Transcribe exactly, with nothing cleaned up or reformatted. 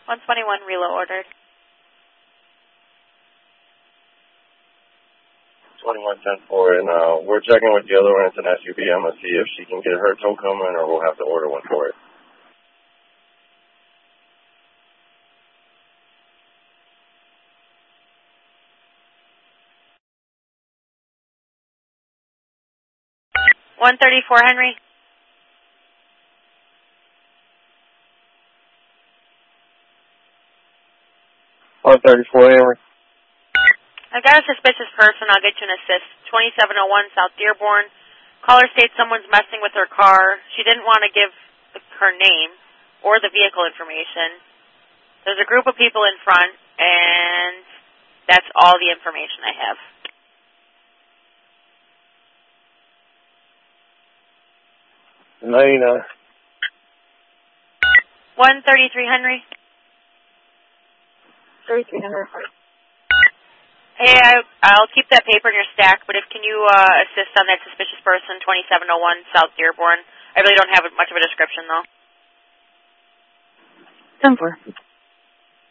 one twenty-one reload ordered. twenty-one ten four, and uh, we're checking with the other one. It's an S U V. I'm going to see if she can get her tow coming, or we'll have to order one for it. one thirty-four Henry. one thirty-four Henry. I've got a suspicious person. I'll get you an assist. twenty-seven oh one South Dearborn. Caller states someone's messing with her car. She didn't want to give the, her name or the vehicle information. There's a group of people in front, and that's all the information I have. Nina. one thirty-three Henry. thirty-three hundred. Hey, I, I'll keep that paper in your stack, but if can you uh, assist on that suspicious person, twenty-seven oh one South Dearborn? I really don't have much of a description, though. ten four.